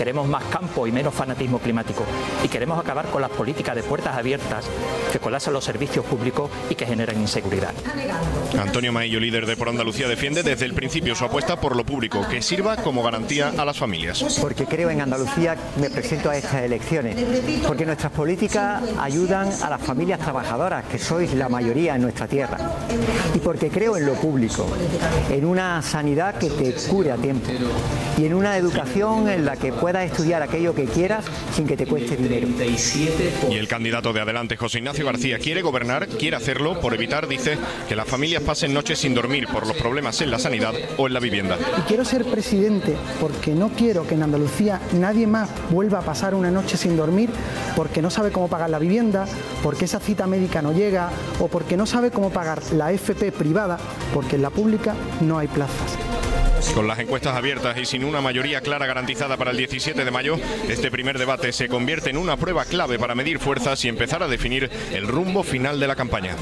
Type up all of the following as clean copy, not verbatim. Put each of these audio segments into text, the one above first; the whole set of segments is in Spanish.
Queremos más campo y menos fanatismo climático. Y queremos acabar con las políticas de puertas abiertas que colapsan los servicios públicos y que generan inseguridad. Antonio Maillo, líder de Por Andalucía, defiende desde el principio su apuesta por lo público, que sirva como garantía a las familias. Porque creo en Andalucía, me presento a estas elecciones, porque nuestras políticas ayudan a las familias trabajadoras, que sois la mayoría en nuestra tierra. Y porque creo en lo público, en una sanidad que te cure a tiempo y en una educación en la que puedas estudiar aquello que quieras sin que te cueste dinero. Y el candidato de Adelante, José Ignacio García, quiere gobernar, quiere hacerlo por evitar, dice, que las familias pasen noches sin dormir por los problemas en la sanidad o en la vivienda. Y quiero ser presidente porque no quiero que en Andalucía nadie más vuelva a pasar una noche sin dormir porque no sabe cómo pagar la vivienda, porque esa cita médica no llega o porque no sabe cómo pagar la FP privada, porque en la pública no hay plazas. Con las encuestas abiertas y sin una mayoría clara garantizada para el 17 de mayo, este primer debate se convierte en una prueba clave para medir fuerzas y empezar a definir el rumbo final de la campaña.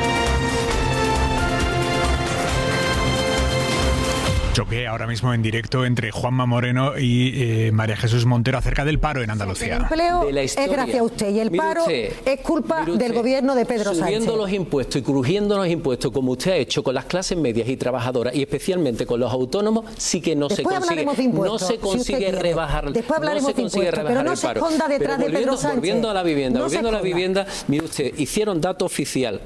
Choque ahora mismo en directo entre Juanma Moreno y María Jesús Montero acerca del paro en Andalucía. El empleo es gracias a usted y el paro es culpa del gobierno de Pedro Sánchez. Subiendo los impuestos y crujiendo los impuestos como usted ha hecho con las clases medias y trabajadoras y especialmente con los autónomos, sí que no se consigue rebajar. Después hablaremos de impuestos, pero no se esconda detrás de Pedro Sánchez. Volviendo a la vivienda, mire usted, hicieron dato oficial,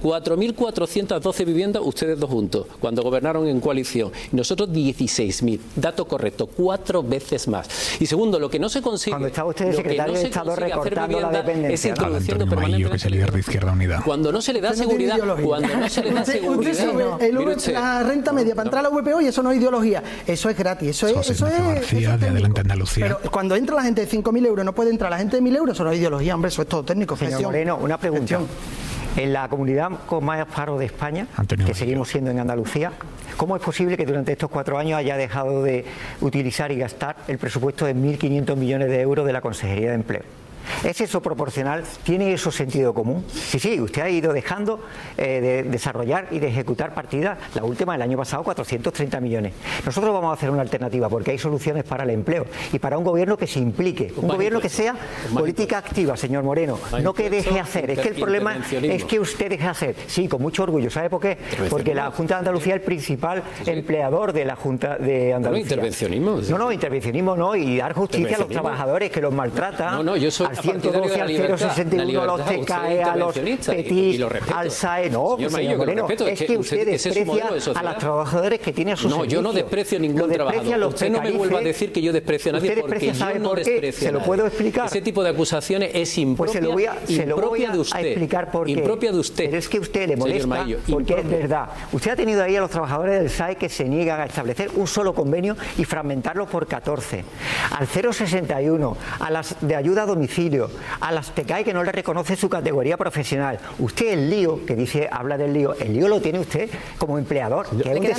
4.412 viviendas ustedes dos juntos, cuando gobernaron en coalición, y nosotros 16.000, dato correcto, 4 veces más. Y segundo, lo que no se consigue, cuando estaba usted secretario de Estado recortando la dependencia, es introduciendo permanentemente, que es el líder de Izquierda Unida. Cuando no se le da seguridad, usted sube la renta media para entrar a la VPO y eso no es ideología, eso es gratis, José Ignacio García, de Adelante Andalucía. Pero cuando entra la gente de 5.000 euros no puede entrar la gente de 1.000 euros, eso no es ideología, hombre, eso es todo técnico. Señor Moreno, una pregunta. En la comunidad con más paro de España, que seguimos siendo en Andalucía, ¿cómo es posible que durante estos 4 años haya dejado de utilizar y gastar el presupuesto de 1.500 millones de euros de la Consejería de Empleo? ¿Es eso proporcional? ¿Tiene eso sentido común? Sí, usted ha ido dejando de desarrollar y de ejecutar partidas, la última el año pasado 430 millones. Nosotros vamos a hacer una alternativa porque hay soluciones para el empleo y para un gobierno que se implique, un gobierno que sea política activa, señor Moreno, no que deje hacer. Es que el problema es que usted deje hacer. Sí, con mucho orgullo. ¿Sabe por qué? Porque la Junta de Andalucía es el principal empleador de la Junta de Andalucía. Intervencionismo. No, intervencionismo no, y dar justicia a los trabajadores que los maltratan. Yo soy al 112, al 061, a los TKE, a los PETIS, al SAE. No, señor Moreno, es que usted desprecia a los trabajadores que tiene a su servicio. No, yo no desprecio ningún trabajador. Usted no me vuelva a decir que yo desprecio a nadie porque yo no desprecio. ¿Se lo puedo explicar? Ese tipo de acusaciones es impropia, se lo voy a explicar por qué. Impropia de usted. Pero es que usted le molesta porque es verdad. Usted ha tenido ahí a los trabajadores del SAE que se niegan a establecer un solo convenio y fragmentarlo por 14. Al 061, a las de ayuda a domicilio, a las TKE que no le reconoce su categoría profesional. Usted el lío, que dice, habla del lío, el lío lo tiene usted como empleador, que es un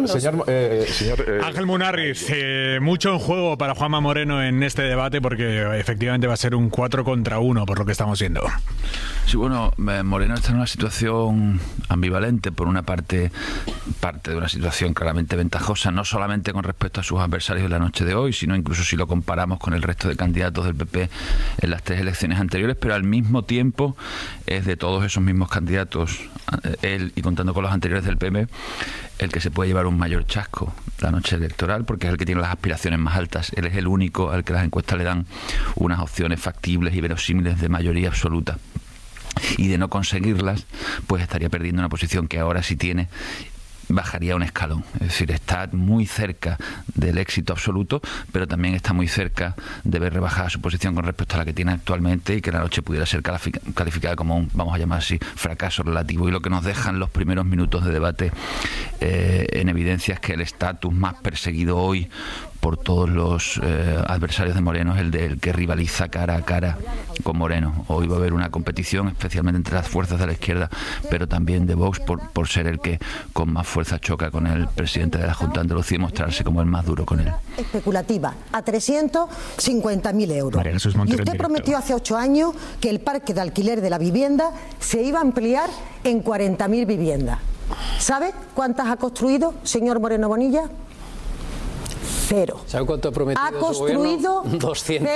desastre. Ángel Munarriz, mucho en juego para Juanma Moreno en este debate porque efectivamente va a ser un 4 contra 1 por lo que estamos viendo. Sí, bueno, Moreno está en una situación ambivalente. Por una parte de una situación claramente ventajosa, no solamente con respecto a sus adversarios de la noche de hoy, sino incluso si lo comparamos con el resto de candidatos del PP en las 3 elecciones anteriores, pero al mismo tiempo es de todos esos mismos candidatos, él y contando con los anteriores del PP, el que se puede llevar un mayor chasco la noche electoral, porque es el que tiene las aspiraciones más altas. Él es el único al que las encuestas le dan unas opciones factibles y verosímiles de mayoría absoluta. Y de no conseguirlas, pues estaría perdiendo una posición que ahora sí tiene, bajaría un escalón. Es decir, está muy cerca del éxito absoluto, pero también está muy cerca de ver rebajada su posición con respecto a la que tiene actualmente y que la noche pudiera ser calificada como un, vamos a llamar así, fracaso relativo. Y lo que nos dejan los primeros minutos de debate en evidencia es que el estatus más perseguido hoy por todos los adversarios de Moreno es el del que rivaliza cara a cara con Moreno. Hoy va a haber una competición, especialmente entre las fuerzas de la izquierda, pero también de Vox, por ser el que con más fuerza choca con el presidente de la Junta de Andalucía y mostrarse como el más duro con él. Especulativa, a 350.000 euros. Y usted prometió hace 8 años que el parque de alquiler de la vivienda se iba a ampliar en 40.000 viviendas. ¿Sabe cuántas ha construido, señor Moreno Bonilla? cero. ¿Sabe cuánto ha prometido ha construido su gobierno? 200.000.